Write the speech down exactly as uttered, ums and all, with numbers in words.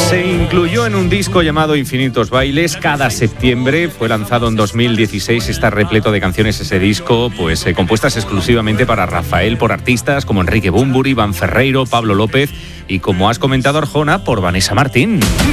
Se incluyó en un disco llamado Infinitos Bailes. Cada septiembre fue lanzado en dos mil dieciséis. Está repleto de canciones ese disco, pues eh, compuestas exclusivamente para Rafael por artistas como Enrique Bunbury, Iván Ferreiro, Pablo López y, como has comentado, Arjona, por Vanessa Martín.